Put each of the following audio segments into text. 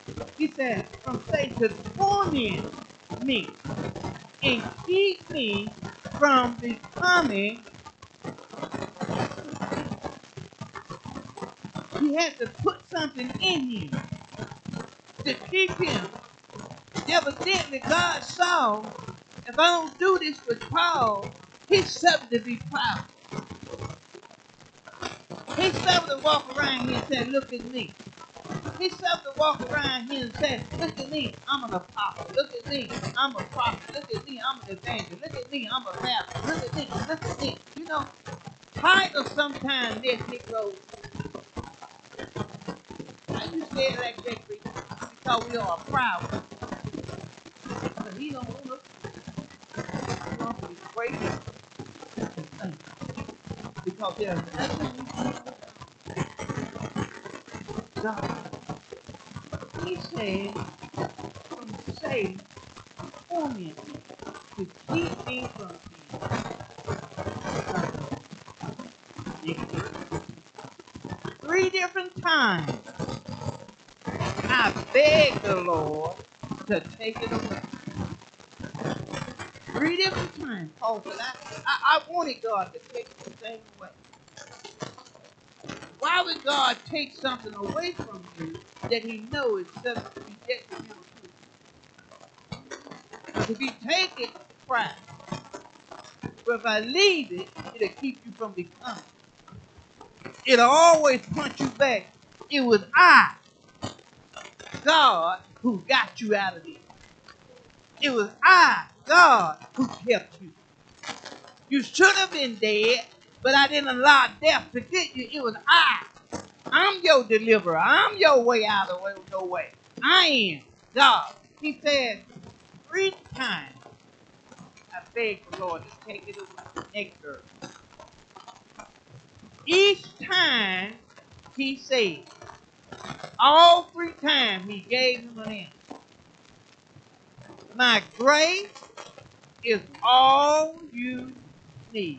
He said, from Satan to torment me and keep me from becoming. He had to put something in him to keep him. Evidently, God saw, if I don't do this with Paul, he's something to be proud of. He's something to walk around here and say, look at me. He's something to walk around here and say, look at me, I'm an apostle. Look at me, I'm a prophet. Look at me, I'm an evangelist. Look at me, I'm a pastor. Look at me, look at me. You know, titles sometimes they're Negroes. I used to say it like that because we are proud. But he don't want us to be great and think. Because there's nothing we can do. God. He said, from Satan, torment me to keep me from being negative. 3 different times I begged the Lord to take it away. 3 different times. Paul said, I wanted God to take the thing away. Why would God take something away from you that he knows is subject to be detrimental to you? Because if he take it, it's pride. But if I leave it, it'll keep you from becoming. It'll always punch you back. It was I, God, who got you out of this. It was I, God, who kept you. You should have been dead, but I didn't allow death to get you. It was I. I'm your deliverer. I'm your way out of no way. I am God. He said 3 times, I begged the Lord to take it away. Next verse. Each time he said, all 3 times he gave him an answer. My grace is all you need.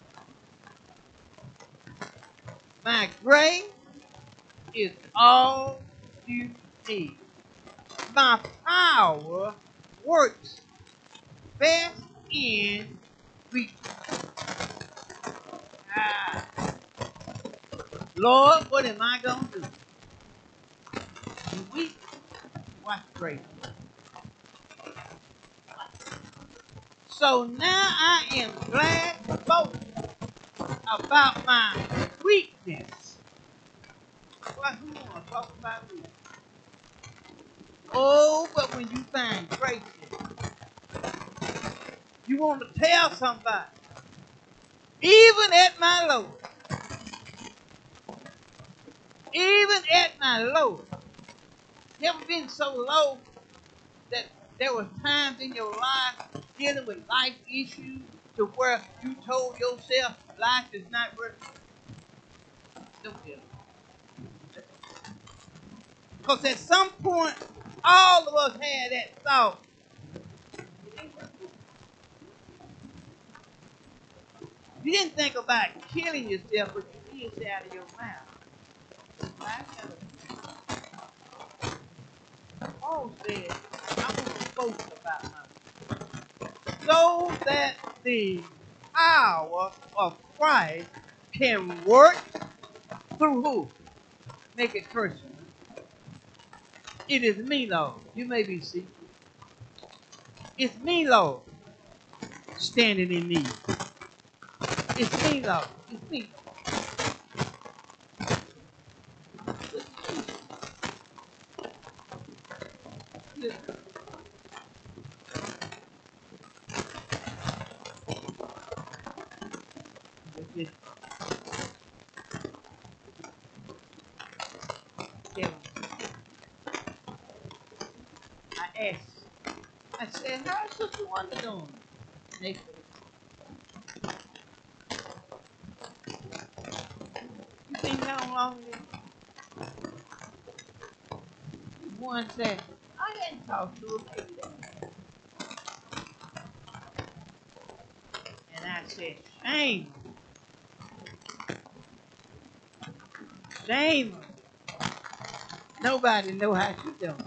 My grace is all you need. My power works best in weakness. Lord, what am I going to do? You weak? Watch grace. So now I am glad to boast about my weakness. Well, who want to talk about weakness? Oh, but when you find grace in it, you want to tell somebody, even at my lowest, even at my lowest, you ever been so low that there were times in your life dealing with life issues to where you told yourself life is not worth it? Don't tell me. Because at some point, all of us had that thought. You didn't think about killing yourself, but you did say out of your mouth. Paul said, I want to boast about myself. So that the power of Christ can work through who? Make it personal. It is me, Lord. You may be seated. It's me, Lord, standing in need. It's me, Lord. It's me. Listen. Listen. I asked. I said, how's Sister Wanda doing? And they said, you think how long it is? One said, I hadn't talked to her lately. And I said, shame. Shame. Nobody know how she doing.